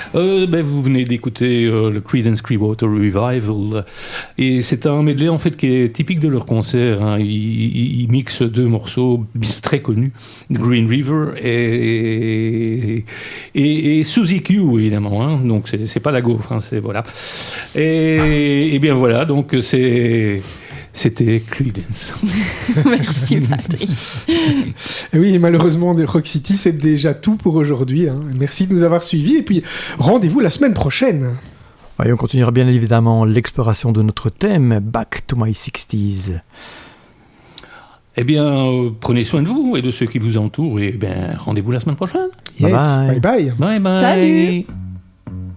Vous venez d'écouter le Creedence Clearwater Revival et c'est un medley en fait qui est typique de leur concert. Hein. Ils mixent deux morceaux très connus, Green River et Suzy Q évidemment. Hein. Donc c'est pas la gaufre, hein, c'est voilà. Et bien voilà, donc c'était Creedence. Merci Patrick. Oui, malheureusement, de Rock City, c'est déjà tout pour aujourd'hui. Hein. Merci de nous avoir suivis et puis rendez-vous la semaine prochaine. Et on continuera bien évidemment l'exploration de notre thème, Back to My 60s. Eh bien, prenez soin de vous et de ceux qui vous entourent et rendez-vous la semaine prochaine. Yes, bye bye bye. Bye bye. Salut.